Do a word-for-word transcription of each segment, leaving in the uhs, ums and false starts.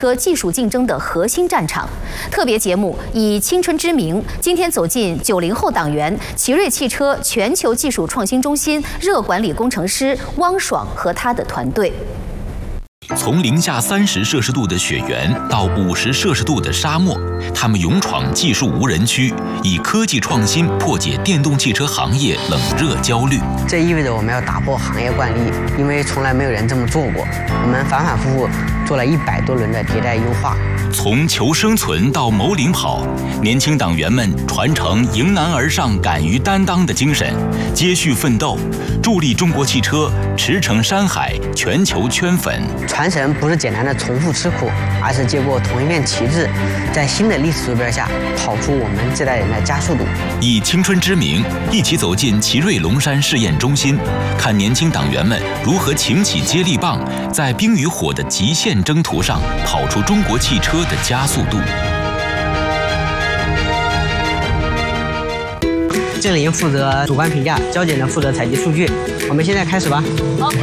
和技术竞争的核心战场。特别节目以青春之名，今天走进九零后党员、奇瑞汽车全球技术创新中心热管理工程师汪爽和他的团队。 从零下三十摄氏度的雪原到五十摄氏度的沙漠，他们勇闯技术无人区，以科技创新破解电动汽车行业冷热焦虑。 这意味着我们要打破行业惯例，因为从来没有人这么做过。我们反反复复做了一百多轮的迭代优化。 从求生存到谋领跑，年轻党员们传承迎难而上、敢于担当的精神，接续奋斗，助力中国汽车驰骋山海、全球圈粉。 传承不是简单的重复吃苦，而是接过同一面旗帜，在新的历史坐标下跑出我们这代人的加速度。 以青春之名，一起走进奇瑞龙山试验中心，看年轻党员们如何擎起接力棒，在冰与火的极限征途上跑出中国汽车的加速度。 郑林负责主观评价，焦姐呢负责采集数据。我们现在开始吧。好。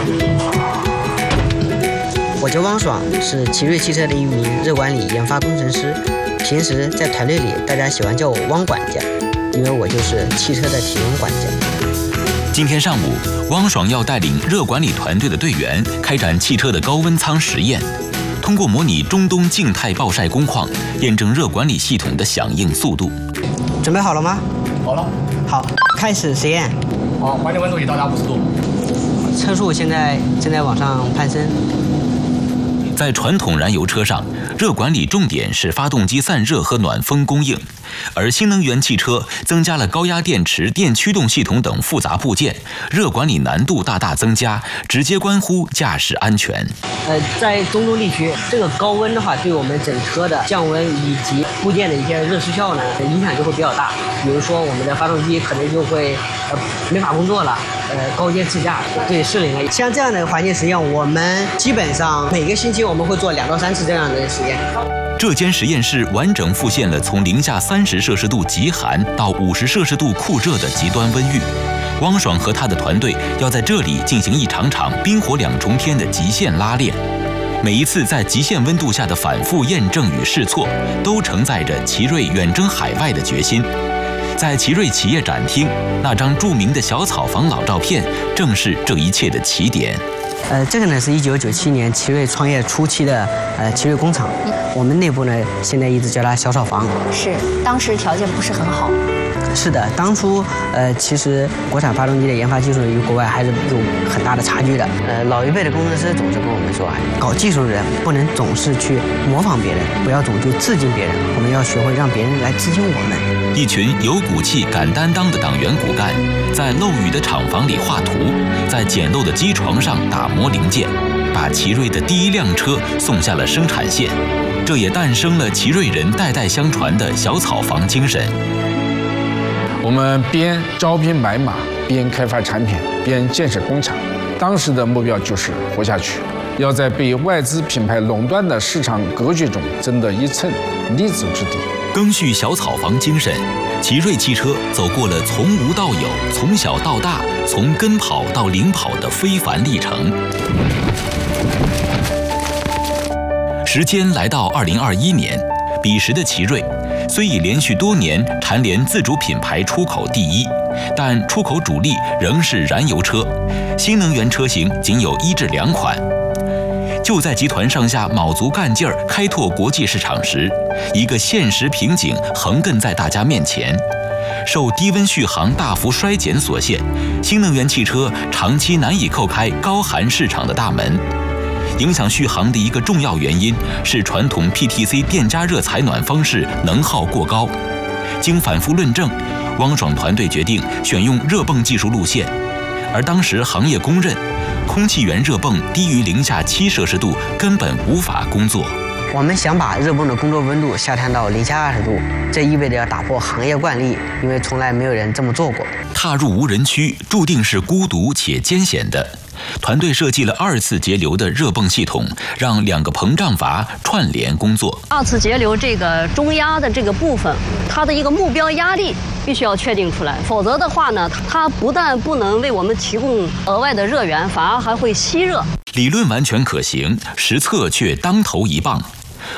我叫汪爽，是奇瑞汽车的一名热管理研发工程师。平时在团队里，大家喜欢叫我汪管家，因为我就是汽车的体温管家。 今天上午，汪爽要带领热管理团队的队员开展汽车的高温舱实验，通过模拟中东静态暴晒工况，验证热管理系统的响应速度。 准备好了吗？ 好了。 好，开始实验。 好，环境温度已到达五十度。 车速现在正在往上攀升。 在传统燃油车上，热管理重点是发动机散热和暖风供应，而新能源汽车增加了高压电池、电驱动系统等复杂部件，热管理难度大大增加，直接关乎驾驶安全。 呃，在中东地区，这个高温的话，对我们整车的降温以及部件的一些热失效呢，影响就会比较大。比如说，我们的发动机可能就会呃没法工作了。 呃，高阶自驾对适龄了。像这样的环境实验，我们基本上每个星期我们会做两到三次这样的实验。 这间实验室完整复现了从零下三十摄氏度极寒到五十摄氏度酷热的极端温域。汪爽和他的团队要在这里进行一场场冰火两重天的极限拉练。每一次在极限温度下的反复验证与试错，都承载着奇瑞远征海外的决心。 在奇瑞企业展厅，那张著名的小草房老照片，正是这一切的起点。 呃，这个呢是一九九七年奇瑞创业初期的呃奇瑞工厂，我们内部呢现在一直叫它小草房。 是，当时条件不是很好。 是的，当初呃，其实国产发动机的研发技术与国外还是有很大的差距的。呃，老一辈的工程师总是跟我们说，搞技术的人不能总是去模仿别人，不要总去致敬别人，我们要学会让别人来致敬我们。 一群有骨气、敢担当的党员骨干，在漏雨的厂房里画图，在简陋的机床上打磨零件，把奇瑞的第一辆车送下了生产线。这也诞生了奇瑞人代代相传的小草房精神。 我们边招兵买马，边开发产品，边建设工厂。当时的目标就是活下去，要在被外资品牌垄断的市场格局中争得一寸立足之地。 赓续小草房精神，奇瑞汽车走过了从无到有、从小到大、从跟跑到领跑的非凡历程。时间来到二零二一年，彼时的奇瑞。 虽已连续多年蝉联自主品牌出口第一，但出口主力仍是燃油车，新能源车型仅有一至两款。就在集团上下卯足干劲儿开拓国际市场时，一个现实瓶颈横亘在大家面前。受低温续航大幅衰减所限，新能源汽车长期难以叩开高寒市场的大门。 影响续航的一个重要原因是传统 P T C 电加热采暖方式能耗过高。经反复论证，汪爽团队决定选用热泵技术路线，而当时行业公认，空气源热泵低于零下七摄氏度根本无法工作。 我们想把热泵的工作温度下探到零下二十度，这意味着要打破行业惯例，因为从来没有人这么做过。 踏入无人区，注定是孤独且艰险的。 团队设计了二次节流的热泵系统，让两个膨胀阀串联工作。 二次节流这个中压的这个部分，它的一个目标压力必须要确定出来，否则的话呢，它不但不能为我们提供额外的热源，反而还会吸热。 理论完全可行，实测却当头一棒。